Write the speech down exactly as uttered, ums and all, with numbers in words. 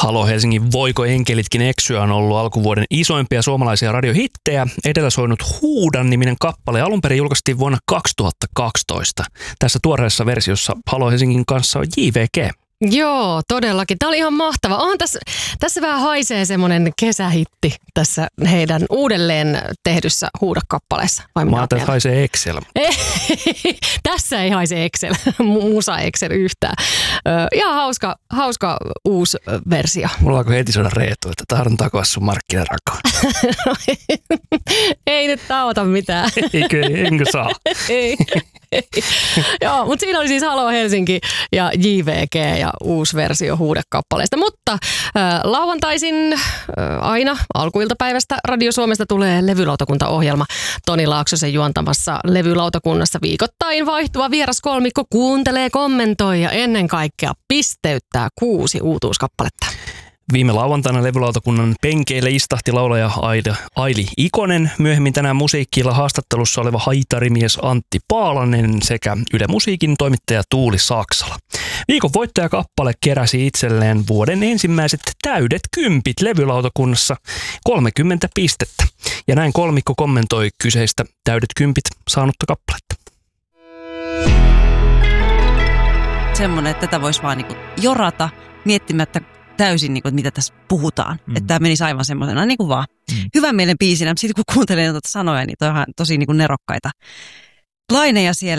Halo Helsingin Voiko enkelitkin eksyä on ollut alkuvuoden isoimpia suomalaisia radiohittejä. Edellä soinut Huudan niminen kappale alun perin julkaistiin vuonna kaksituhattakaksitoista. Tässä tuoreessa versiossa Halo Helsingin kanssa on J V G. Joo, todellakin. Tämä oli ihan mahtava. Onhan tässä, tässä vähän haisee semmoinen kesähitti tässä heidän uudelleen tehdyssä Huuda-kappaleessa. Mä ajattelin, että haisee Excel. Tässä ei haise Excel, musa Excel yhtään. Ihan hauska, hauska uusi versio. Mulla alkoi heti soida Reetu, että tahdon takoa sun markkinarakoon. Ei nyt tauota mitään. Eikö, enkö saa? Ei. Joo, mutta siinä oli siis Halo Helsinki ja J V G ja uusi versio Huude-kappaleesta. Mutta äh, lauantaisin äh, aina alkuiltapäivästä Radio Suomesta tulee levylautakuntaohjelma. Toni Laaksosen juontamassa levylautakunnassa viikoittain vaihtuva vieraskolmikko kuuntelee, kommentoi ja ennen kaikkea pisteyttää kuusi uutuuskappaletta. Viime lauantaina levylautakunnan penkeille istahti laulaja Aili Ikonen, myöhemmin tänään musiikkiilla haastattelussa oleva haitarimies Antti Paalanen sekä Yle Musiikin toimittaja Tuuli Saksala. Viikon voittajakappale keräsi itselleen vuoden ensimmäiset täydet kympit levylautakunnassa, kolmekymmentä pistettä. Ja näin kolmikko kommentoi kyseistä täydet kympit saanutta kappaletta. Semmoinen, että tätä voisi vaan niinku jorata miettimättä täysin, niin kuin, mitä tässä puhutaan. Mm. Että tämä menisi aivan semmoisena, niin kuin vaan mm. hyvän mielen biisinä, mutta sitten kun kuuntelee noita sanoja, niin toi on tosi niin kuin nerokkaita laineja siellä.